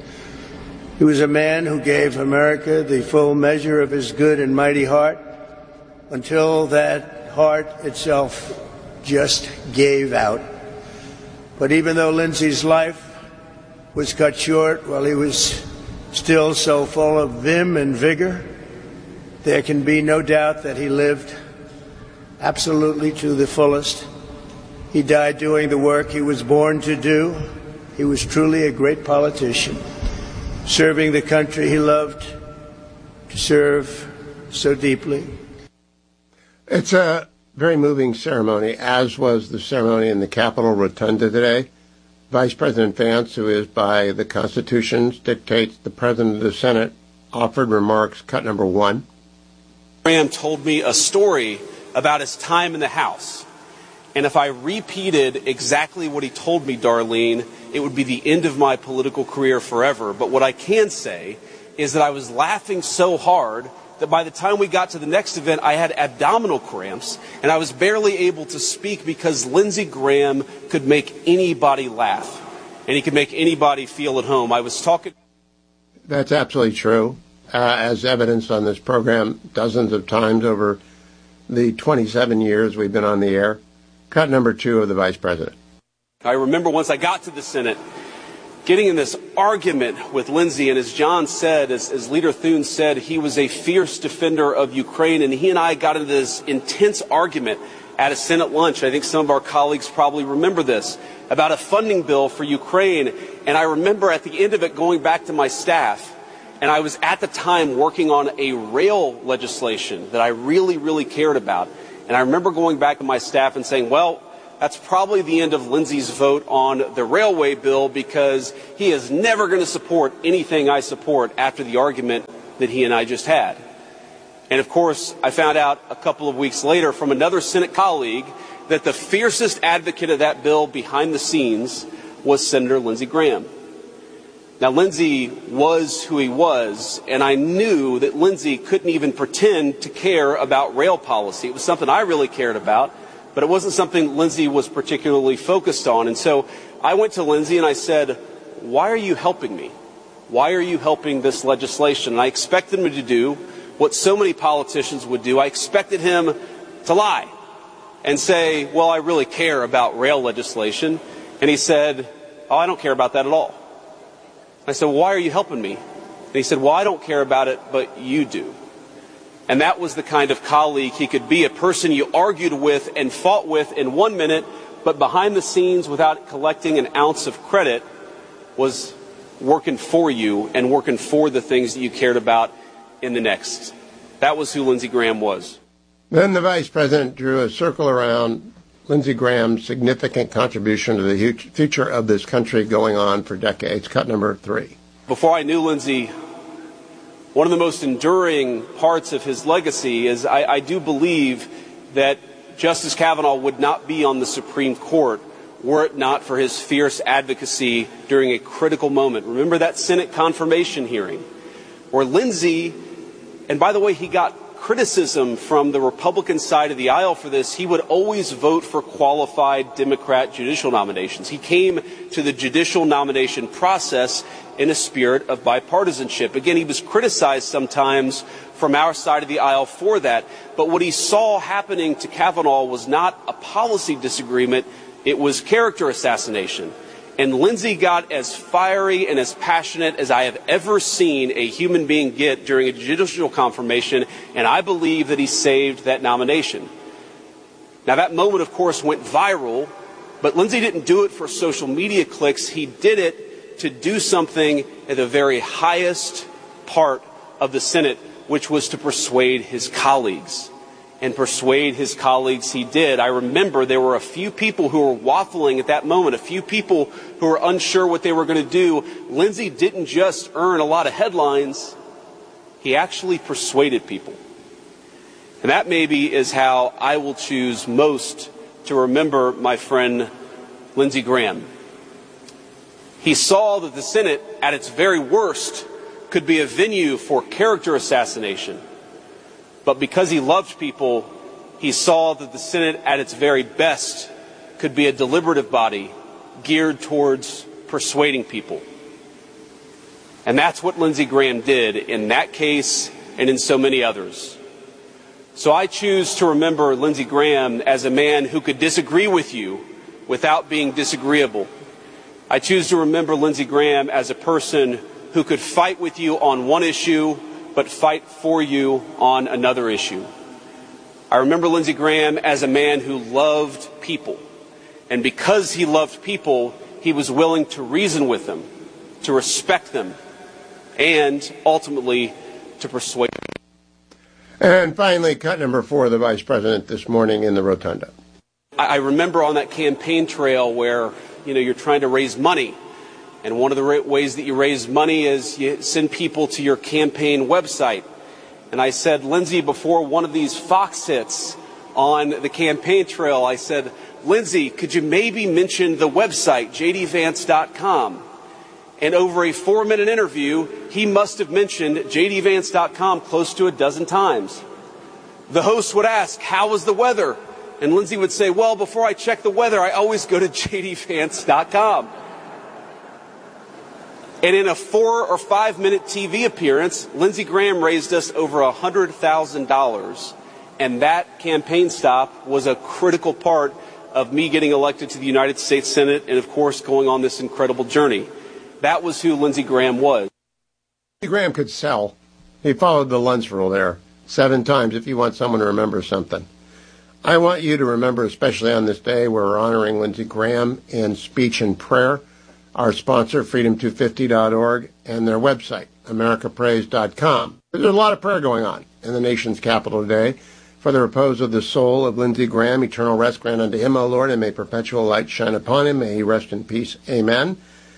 Speaker 20: He was a man who gave America the full measure of his good and mighty heart until that heart itself just gave out. But even though Lindsey's life was cut short while he was still so full of vim and vigor, there can be no doubt that he lived absolutely to the fullest. He died doing the work he was born to do. He was truly a great politician, serving the country he loved to serve so deeply.
Speaker 19: It's a very moving ceremony, as was the ceremony in the Capitol Rotunda today. Vice President Vance, who is by the Constitution's dictates the President of the Senate, offered remarks. Cut number one.
Speaker 8: Graham told me a story about his time in the House. And if I repeated exactly what he told me, Darlene, it would be the end of my political career forever. But what I can say is that I was laughing so hard that by the time we got to the next event, I had abdominal cramps, and I was barely able to speak because Lindsey Graham could make anybody laugh, and he could make anybody feel at home. I was talking...
Speaker 19: That's absolutely true, uh, as evidenced on this program dozens of times over the twenty-seven years we've been on the air. Cut number two of the Vice President.
Speaker 8: I remember once I got to the Senate, getting in this argument with Lindsey, and as John said, as, as Leader Thune said, he was a fierce defender of Ukraine, and he and I got into this intense argument at a Senate lunch. I think some of our colleagues probably remember this, about a funding bill for Ukraine. And I remember at the end of it going back to my staff, and I was at the time working on a rail legislation that I really, really cared about. And I remember going back to my staff and saying, well, that's probably the end of Lindsey's vote on the railway bill because he is never going to support anything I support after the argument that he and I just had. And of course, I found out a couple of weeks later from another Senate colleague that the fiercest advocate of that bill behind the scenes was Senator Lindsey Graham. Now, Lindsey was who he was, and I knew that Lindsey couldn't even pretend to care about rail policy. It was something I really cared about, but it wasn't something Lindsey was particularly focused on. And so I went to Lindsey and I said, why are you helping me? Why are you helping this legislation? And I expected him to do what so many politicians would do. I expected him to lie and say, well, I really care about rail legislation. And he said, oh, I don't care about that at all. I said, well, why are you helping me? And he said, well, I don't care about it, but you do. And that was the kind of colleague he could be, a person you argued with and fought with in one minute, but behind the scenes, without collecting an ounce of credit, was working for you and working for the things that you cared about in the next. That was who Lindsey Graham was.
Speaker 19: Then the Vice President drew a circle around Lindsey Graham's significant contribution to the future of this country going on for decades. Cut number three.
Speaker 8: Before I knew Lindsey, one of the most enduring parts of his legacy is I, I do believe that Justice Kavanaugh would not be on the Supreme Court were it not for his fierce advocacy during a critical moment. Remember that Senate confirmation hearing where Lindsey, and by the way, he got criticism from the Republican side of the aisle for this. He would always vote for qualified Democrat judicial nominations. He came to the judicial nomination process in a spirit of bipartisanship. Again, he was criticized sometimes from our side of the aisle for that. But what he saw happening to Kavanaugh was not a policy disagreement. It was character assassination. And Lindsey got as fiery and as passionate as I have ever seen a human being get during a judicial confirmation, and I believe that he saved that nomination. Now, that moment, of course, went viral, but Lindsey didn't do it for social media clicks. He did it to do something at the very highest part of the Senate, which was to persuade his colleagues. And persuade his colleagues he did. I remember there were a few people who were waffling at that moment, a few people who were unsure what they were going to do. Lindsey didn't just earn a lot of headlines, he actually persuaded people. And that maybe is how I will choose most to remember my friend Lindsey Graham. He saw that the Senate, at its very worst, could be a venue for character assassination. But because he loved people, he saw that the Senate at its very best could be a deliberative body geared towards persuading people. And that's what Lindsey Graham did in that case and in so many others. So I choose to remember Lindsey Graham as a man who could disagree with you without being disagreeable. I choose to remember Lindsey Graham as a person who could fight with you on one issue but fight for you on another issue. I remember Lindsey Graham as a man who loved people. And because he loved people, he was willing to reason with them, to respect them, and ultimately to persuade them.
Speaker 19: And finally, cut number four, the Vice President this morning in the Rotunda.
Speaker 8: I remember on that campaign trail where, you know, you're trying to raise money. And one of the ways that you raise money is you send people to your campaign website. And I said, Lindsey, before one of these Fox hits on the campaign trail, I said, Lindsey, could you maybe mention the website, j d vance dot com? And over a four-minute interview, he must have mentioned J D Vance dot com close to a dozen times. The host would ask, how was the weather? And Lindsey would say, well, before I check the weather, I always go to J D Vance dot com. And in a four or five minute T V appearance, Lindsey Graham raised us over one hundred thousand dollars. And that campaign stop was a critical part of me getting elected to the United States Senate and, of course, going on this incredible journey. That was who Lindsey Graham was.
Speaker 19: Lindsey Graham could sell. He followed the Luntz rule there seven times if you want someone to remember something. I want you to remember, especially on this day where we're honoring Lindsey Graham in speech and prayer, our sponsor, freedom two fifty dot org, and their website, america praise dot com. There's a lot of prayer going on in the nation's capital today for the repose of the soul of Lindsey Graham. Eternal rest grant unto him, O Lord, and may perpetual light shine upon him. May he rest in peace. Amen.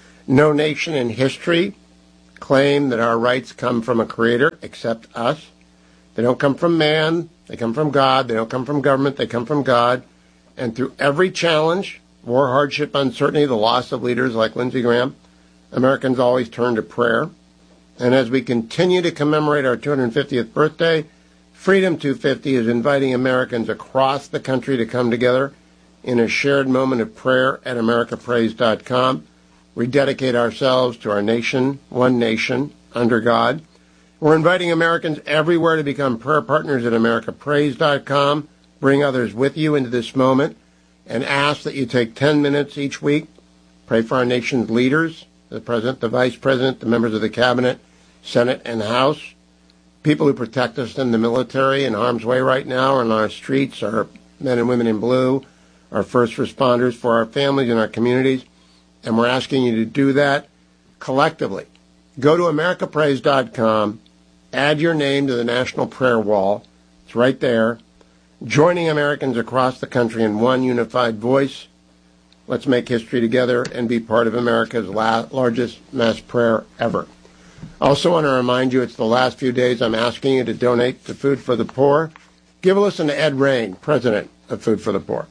Speaker 19: No nation in history claim that our rights come from a creator except us. They don't come from man. They come from God. They don't come from government. They come from God. And through every challenge, war, hardship, uncertainty, the loss of leaders like Lindsey Graham, Americans always turn to prayer. And as we continue to commemorate our two hundred fiftieth birthday, Freedom two fifty is inviting Americans across the country to come together in a shared moment of prayer at america praise dot com. We dedicate ourselves to our nation, one nation, under God. We're inviting Americans everywhere to become prayer partners at america praise dot com. Bring others with you into this moment and ask that you take ten minutes each week. Pray for our nation's leaders, the President, the Vice President, the members of the Cabinet, Senate, and House, people who protect us in the military in harm's way right now on our streets, our men and women in blue, our first responders, for our families and our communities. And we're asking you to do that collectively. Go to america praise dot com, add your name to the National Prayer Wall. It's right there. Joining Americans across the country in one unified voice. Let's make history together and be part of America's la- largest mass prayer ever. I also want to remind you, it's the last few days I'm asking you to donate to Food for the Poor. Give a listen to Ed Rain, president of Food for the Poor.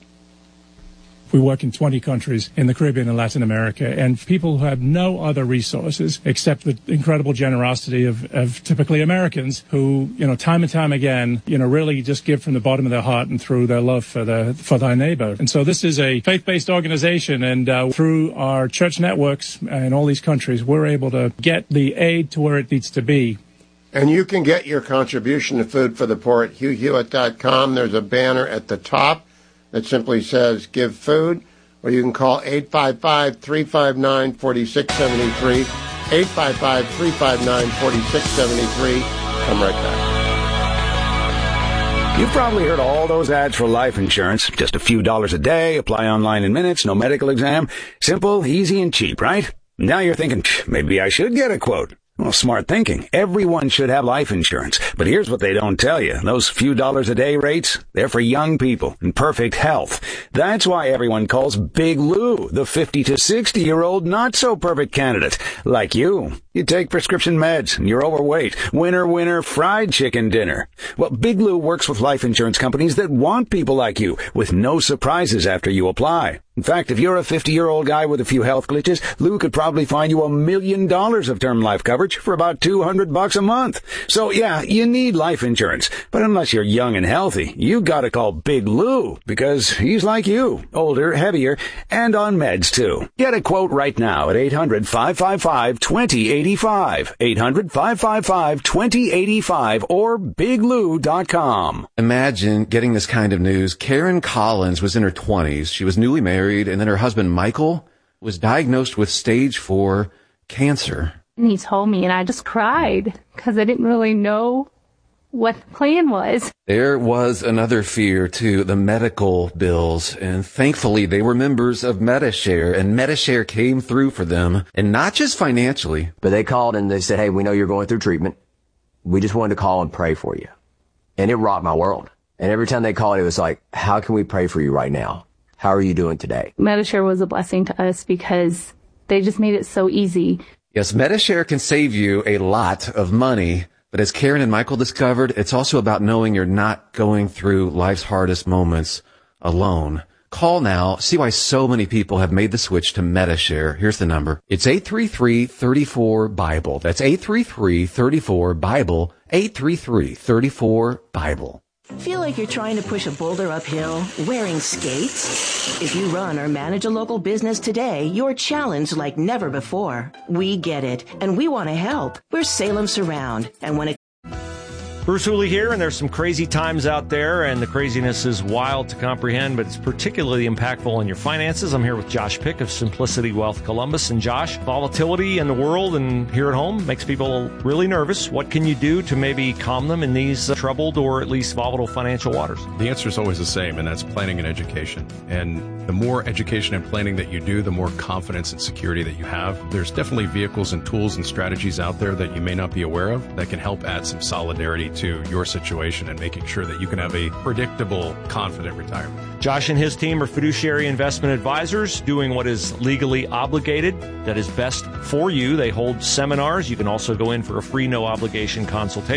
Speaker 21: We work in twenty countries in the Caribbean and Latin America, and people who have no other resources except the incredible generosity of, of typically Americans who, you know, time and time again, you know, really just give from the bottom of their heart and through their love for the for thy neighbor. And so this is a faith-based organization, and uh, through our church networks in all these countries, we're able to get the aid to where it needs to be.
Speaker 19: And you can get your contribution to Food for the Poor at hugh hewitt dot com. There's a banner at the top that simply says Give Food, or you can call eight five five, three five nine, four six seven three, eight five five, three five nine, four six seven three. Come right back.
Speaker 22: You've probably heard all those ads for life insurance. Just a few dollars a day, apply online in minutes, no medical exam. Simple, easy, and cheap, right? Now you're thinking, maybe I should get a quote. Well, smart thinking. Everyone should have life insurance. But here's what they don't tell you. Those few dollars a day rates, they're for young people in perfect health. That's why everyone calls Big Lou the fifty to sixty year old not so perfect candidate. Like you. You take prescription meds and you're overweight. Winner, winner, fried chicken dinner. Well, Big Lou works with life insurance companies that want people like you with no surprises after you apply. In fact, if you're a fifty-year-old guy with a few health glitches, Lou could probably find you a million dollars of term life coverage for about two hundred bucks a month. So yeah, you need life insurance. But unless you're young and healthy, you gotta call Big Lou because he's like you, older, heavier, and on meds too. Get a quote right now at eight hundred, five five five, two zero eight five, eight hundred, five five five, two zero eight five, or big lou dot com.
Speaker 23: Imagine getting this kind of news. Karen Collins was in her twenties. She was newly married. And then her husband, Michael, was diagnosed with stage four cancer.
Speaker 24: And he told me, and I just cried because I didn't really know what the plan was.
Speaker 23: There was another fear, too, the medical bills. And thankfully, they were members of Medi-Share, and Medi-Share came through for them, and not just financially.
Speaker 25: But they called and they said, hey, we know you're going through treatment. We just wanted to call and pray for you. And it rocked my world. And every time they called, it was like, how can we pray for you right now? How are you doing today?
Speaker 24: Medi-Share was a blessing to us because they just made it so easy.
Speaker 23: Yes, Medi-Share can save you a lot of money, but as Karen and Michael discovered, it's also about knowing you're not going through life's hardest moments alone.
Speaker 15: Call now. See why so many people have made the switch to Medi-Share. Here's the number. It's eight three three, three four, Bible. That's eight three three, three four, Bible. eight three three, three four, Bible.
Speaker 1: Feel like you're trying to push a boulder uphill wearing skates? If you run or manage a local business today, you're challenged like never before. We get it, and we want to help. We're Salem Surround, and when it
Speaker 13: Bruce Hooley here, and there's some crazy times out there, and the craziness is wild to comprehend, but it's particularly impactful on your finances. I'm here with Josh Pick of Simplicity Wealth Columbus. And Josh, volatility in the world and here at home makes people really nervous. What can you do to maybe calm them in these uh, troubled or at least volatile financial waters?
Speaker 14: The answer is always the same, and that's planning and education. And the more education and planning that you do, the more confidence and security that you have. There's definitely vehicles and tools and strategies out there that you may not be aware of that can help add some solidarity to your situation and making sure that you can have a predictable, confident retirement.
Speaker 13: Josh and his team are fiduciary investment advisors doing what is legally obligated, that is best for you. They hold seminars. You can also go in for a free, no obligation consultation.